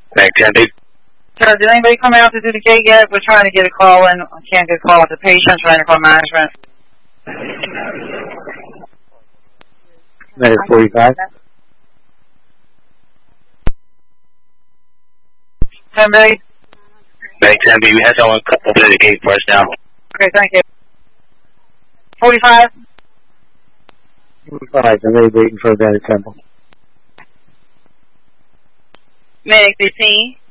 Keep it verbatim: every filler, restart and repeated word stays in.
Meg ten B. Sir, did anybody come out to do the gate yet? We're trying to get a call in. I can't get a call. The patient's trying to call management. Medic forty-five. ten B. Meg ten B, we have someone open the gate for us now. Okay, thank you. forty-five. forty-five, I'm ready waiting for a bed assemble. Medic fifteen.